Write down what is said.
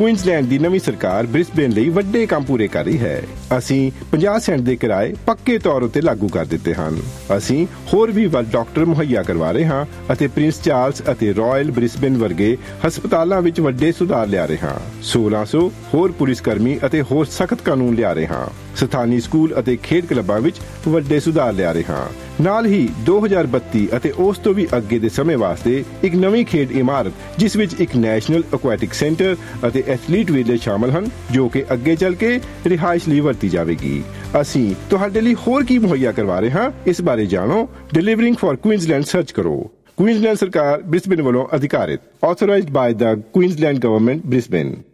Queensland ਦੀ ਨਵੀਂ ਸਰਕਾਰ Brisbane ਲਈ ਵੱਡੇ ਕੰਮ ਪੂਰੇ ਕਰ ਰਹੀ ਹੈ। ਅਸੀਂ 50 ਸੈਂਟ ਦੇ ਕਿਰਾਏ ਪੱਕੇ ਤੌਰ ਉੱਤੇ ਲਾਗੂ ਕਰ ਦਿੱਤੇ ਹਨ। ਅਸੀਂ ਹੋਰ ਵੀ ਵੱਧ ਡਾਕਟਰ ਮੁਹੱਈਆ ਕਰਵਾ ਰਹੇ ਹਾਂ ਅਤੇ ਪ੍ਰਿੰਸ ਚਾਰਲਸ ਅਤੇ ਰਾਇਲ ਬ੍ਰਿਸਬੇਨ ਵਰਗੇ ਹਸਪਤਾਲਾਂ ਵਿੱਚ ਵੱਡੇ ਸੁਧਾਰ ਲਿਆ ਰਹੇ ਹਾਂ। 1600 ਹੋਰ ਪੁਲਿਸ ਕਰਮੀ ਅਤੇ ਹੋਰ ਸਖਤ ਕਾਨੂੰਨ ਲਿਆ ਰਹੇ ਹਾਂ। ਸਥਾਨੀ ਸਕੂਲ ਅਤੇ ਖੇਡ ਕਲੱਬਾਂ ਵਿੱਚ ਵੱਡੇ ਸੁਧਾਰ ਲਿਆ ਰਹੇ ਹਾਂ। ਨਾਲ ਹੀ 2032 ਅਤੇ ਉਸ ਤੋਂ ਵੀ ਅੱਗੇ ਦੇ ਸਮੇਂ ਵਾਸਤੇ ਇੱਕ ਨਵੀਂ ਖੇਡ ਇਮਾਰਤ ਜਿਸ ਵਿੱਚ ਇੱਕ ਨੈਸ਼ਨਲ ਐਕੁਐਟਿਕ ਸੈਂਟਰ ਅਤੇ ਐਥਲੀਟ ਵਿਲੇਜ ਸ਼ਾਮਲ ਹਨ, ਜੋ ਕਿ ਅੱਗੇ ਚੱਲ ਕੇ ਰਿਹਾਇਸ਼ ਲਈ ਵਰਤੀ ਜਾਵੇਗੀ। ਅਸੀਂ ਤੁਹਾਡੇ ਲਈ ਹੋਰ ਕੀ ਮੁਹੱਈਆ ਕਰਵਾ ਰਹੇ ਹਾਂ, ਇਸ ਬਾਰੇ ਜਾਣੋ। ਡਿਲੀਵਰਿੰਗ ਫॉर ਕੁਈਨਜ਼ਲੈਂਡ ਸਰਚ ਕਰੋ। ਕੁਈਨਜ਼ਲੈਂਡ ਸਰਕਾਰ ਬ੍ਰਿਸਬੇਨ ਵੱਲੋਂ ਅਧਿਕਾਰਿਤ, ਆਥੋਰਾਈਜ਼ਡ ਬਾय ਦ ਕੁਈਨਜ਼ਲੈਂਡ ਗਵਰਨਮੈਂਟ ਬ੍ਰਿਸਬੇਨ।